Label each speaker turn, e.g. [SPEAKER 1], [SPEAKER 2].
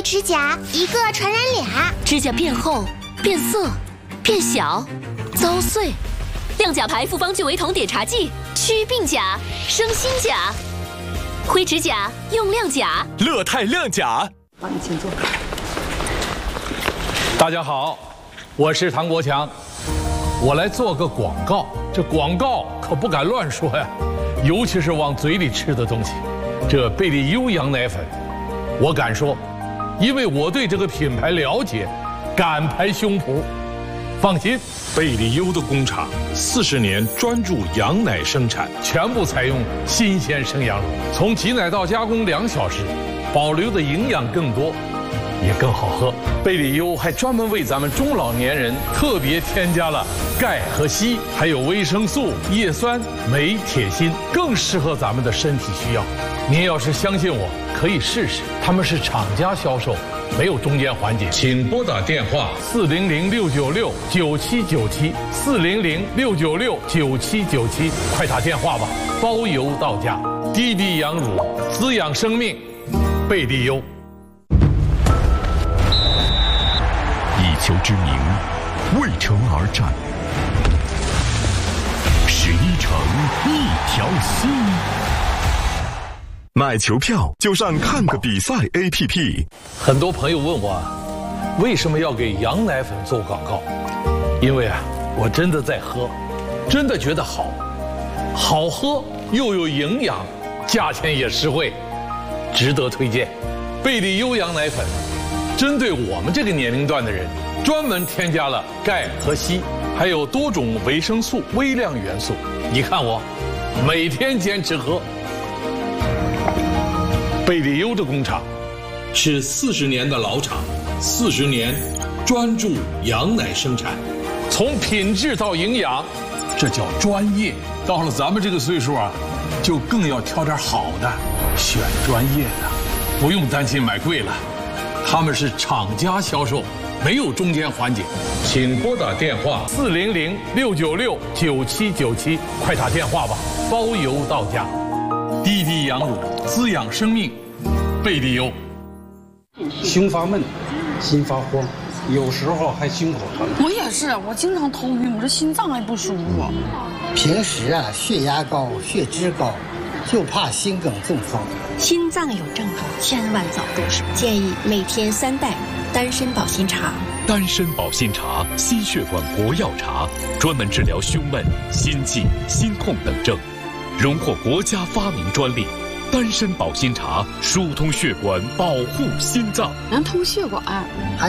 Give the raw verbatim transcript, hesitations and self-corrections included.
[SPEAKER 1] 灰指甲一个传染俩，
[SPEAKER 2] 指甲变厚、变色、变小、遭碎。亮甲牌复方聚维酮碘茶剂，祛病甲、生新甲。灰指甲用亮甲，
[SPEAKER 3] 乐泰亮甲。
[SPEAKER 4] 好，你请坐。
[SPEAKER 5] 大家好，我是唐国强，我来做个广告。这广告可不敢乱说呀，尤其是往嘴里吃的东西。这贝利优羊奶粉，我敢说，因为我对这个品牌了解，敢拍胸脯。放心，
[SPEAKER 3] 贝利优的工厂四十年专注羊奶生产，
[SPEAKER 5] 全部采用新鲜生羊乳，从挤奶到加工两小时，保留的营养更多，也更好喝。贝利优还专门为咱们中老年人特别添加了钙和硒，还有维生素、叶酸、镁、铁、锌，更适合咱们的身体需要。您要是相信我，可以试试。他们是厂家销售，没有中间环节。请拨打电话四零零六九六九七九七四零零六九六九七九七，快打电话吧，包邮到家。滴滴羊乳滋养生命，贝利优。
[SPEAKER 6] 以球之名，为城而战，十一城一条心。买球票就上看个比赛 A P P。
[SPEAKER 5] 很多朋友问我，为什么要给羊奶粉做广告？因为啊，我真的在喝，真的觉得好，好喝又有营养，价钱也实惠，值得推荐。贝利优羊奶粉，针对我们这个年龄段的人，专门添加了钙和硒，还有多种维生素、微量元素。你看我，每天坚持喝。贝利优的工厂是四十年的老厂，四十年专注羊奶生产，从品质到营养，这叫专业。到了咱们这个岁数啊，就更要挑点好的，选专业的，不用担心买贵了。他们是厂家销售，没有中间环节。请拨打电话四零零六九六九七九七，快打电话吧，包邮到家。滴滴羊乳滋养生命，贝利优。
[SPEAKER 7] 胸发闷，心发慌，有时候还心口疼。
[SPEAKER 8] 我也是，我经常头晕，我这心脏也不舒服。
[SPEAKER 9] 平时啊，血压高，血脂高，就怕心梗中风。
[SPEAKER 10] 心脏有症状，千万早重视。建议每天三袋丹参保心茶。
[SPEAKER 6] 丹参保心茶，心血管活药茶，专门治疗胸闷、心悸、心痛等症。荣获国家发明专利，丹参保心茶疏通血管，保护心脏，
[SPEAKER 8] 能通血管。